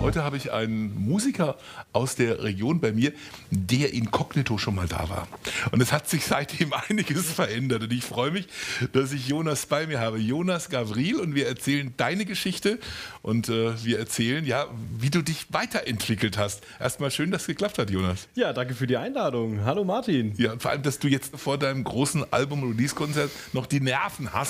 Heute habe ich einen Musiker aus der Region bei mir, der inkognito schon mal da war. Und es hat sich seitdem einiges verändert. Und ich freue mich, dass ich Jonas bei mir habe. Jonas Gavril, und wir erzählen deine Geschichte und wir erzählen, ja, wie du dich weiterentwickelt hast. Erstmal schön, dass es geklappt hat, Jonas. Ja, danke für die Einladung. Hallo Martin. Ja, und vor allem, dass du jetzt vor deinem großen Album-Release-Konzert noch die Nerven hast,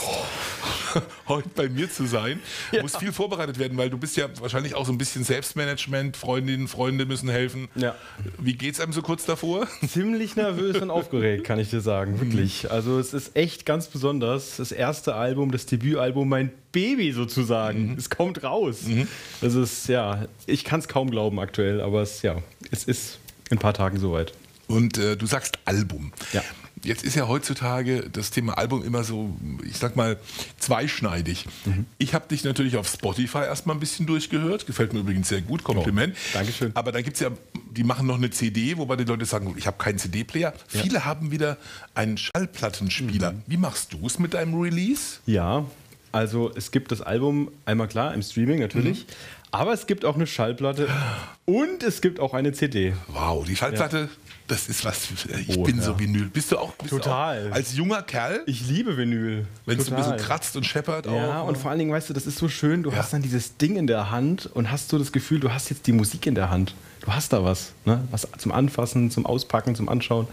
heute bei mir zu sein. Ja. Muss viel vorbereitet werden, weil du bist ja wahrscheinlich auch so ein bisschen Selbstmanagement, Freundinnen, Freunde müssen helfen. Ja. Wie geht's einem so kurz davor? Ziemlich nervös und aufgeregt, kann ich dir sagen, wirklich. Also es ist echt ganz besonders. Das erste Album, das Debütalbum, mein Baby sozusagen. Es kommt raus. Das ist, ja, ich kann es kaum glauben aktuell, aber es ist in ein paar Tagen soweit. Und du sagst Album. Ja. Jetzt ist ja heutzutage das Thema Album immer so, ich sag mal, zweischneidig. Ich habe dich natürlich auf Spotify erstmal ein bisschen durchgehört. Gefällt mir übrigens sehr gut, Kompliment. Oh, Dankeschön. Aber dann gibt es ja, die machen noch eine CD, wobei die Leute sagen, ich habe keinen CD-Player. Ja. Viele haben wieder einen Schallplattenspieler. Wie machst du es mit deinem Release? Ja, also es gibt das Album einmal klar im Streaming natürlich. Aber es gibt auch eine Schallplatte und es gibt auch eine CD. Wow, die Schallplatte, das ist was. Ich bin so Vinyl. Bist du auch? Total. Als junger Kerl? Ich liebe Vinyl. Wenn es ein bisschen kratzt und scheppert. Ja, auch. Und vor allen Dingen, weißt du, das ist so schön. Du hast dann dieses Ding in der Hand und hast so das Gefühl, du hast jetzt die Musik in der Hand. Du hast da was. Ne? Was zum Anfassen, zum Auspacken, zum Anschauen.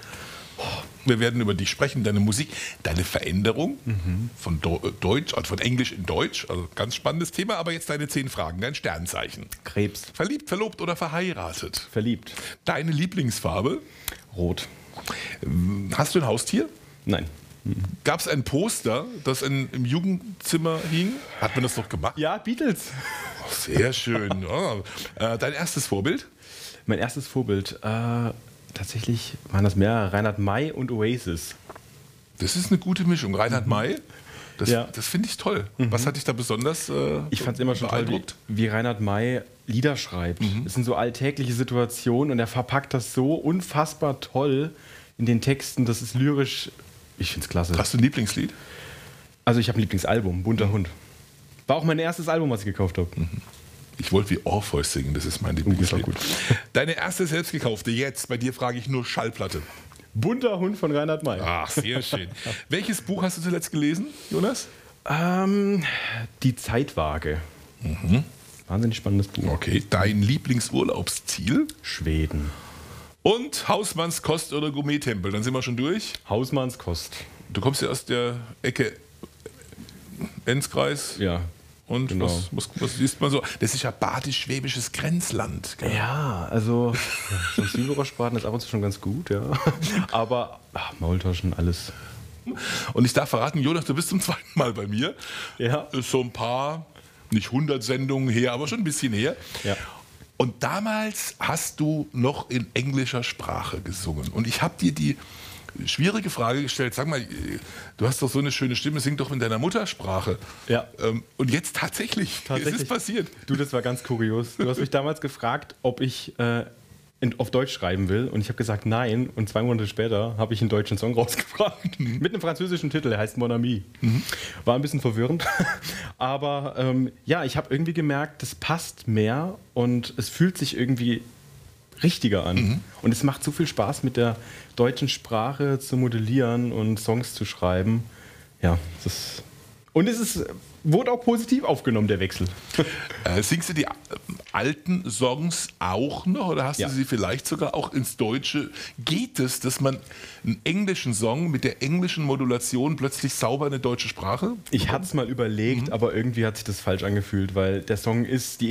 Wir werden über dich sprechen, deine Musik, deine Veränderung von Deutsch, also von Englisch in Deutsch, also ganz spannendes Thema, aber jetzt deine 10 Fragen, dein Sternzeichen. Krebs. Verliebt, verlobt oder verheiratet? Verliebt. Deine Lieblingsfarbe? Rot. Hast du ein Haustier? Nein. Gab es ein Poster, das im Jugendzimmer hing? Hat man das doch gemacht? Ja, Beatles. Oh, sehr schön. Dein erstes Vorbild? Mein erstes Vorbild? Tatsächlich waren das mehr Reinhard May und Oasis. Das ist eine gute Mischung. Reinhard May, das finde ich toll. Was hat dich da besonders Ich fand es immer schon toll, wie Reinhard May Lieder schreibt. Es sind so alltägliche Situationen und er verpackt das so unfassbar toll in den Texten. Das ist lyrisch. Ich finde es klasse. Hast du ein Lieblingslied? Also ich habe ein Lieblingsalbum, Bunter Hund. War auch mein erstes Album, was ich gekauft habe. Ich wollte wie Orpheus singen, das ist mein Lieblingslied. Gut. Deine erste selbstgekaufte, jetzt, bei dir frage ich nur Schallplatte. Bunter Hund von Reinhard May. Ach, sehr schön. Welches Buch hast du zuletzt gelesen, Jonas? Die Zeitwaage. Wahnsinnig spannendes Buch. Okay, dein Lieblingsurlaubsziel? Schweden. Und Hausmannskost oder Gourmet-Tempel, dann sind wir schon durch. Hausmannskost. Du kommst ja aus der Ecke Enzkreis. Ja. Und genau. was siehst man so? Das ist ja badisch-schwäbisches Grenzland. Gell? Ja, also so ein Zwiebelrostbraten ist ab und zu schon ganz gut, ja. Aber Maultaschen, alles. Und ich darf verraten, Jonas, du bist zum zweiten Mal bei mir. Ja. Ist so ein paar, nicht 100 Sendungen her, aber schon ein bisschen her. Ja. Und damals hast du noch in englischer Sprache gesungen. Und ich habe dir die schwierige Frage gestellt, sag mal, du hast doch so eine schöne Stimme, sing doch in deiner Muttersprache. Ja. Und jetzt tatsächlich, es ist passiert. Du, das war ganz kurios. Du hast mich damals gefragt, ob ich auf Deutsch schreiben will und ich habe gesagt nein und 2 Monate später habe ich einen deutschen Song rausgebracht mit einem französischen Titel, der heißt Mon Ami. War ein bisschen verwirrend, aber ich habe irgendwie gemerkt, das passt mehr und es fühlt sich irgendwie richtiger an. Und es macht so viel Spaß, mit der deutschen Sprache zu modellieren und Songs zu schreiben. Ja, wurde auch positiv aufgenommen, der Wechsel. Singst du die alten Songs auch noch oder hast du sie vielleicht sogar auch ins Deutsche? Geht es, dass man einen englischen Song mit der englischen Modulation plötzlich sauber in eine deutsche Sprache bekommt? Ich hatte es mal überlegt, aber irgendwie hat sich das falsch angefühlt, weil der Song ist, die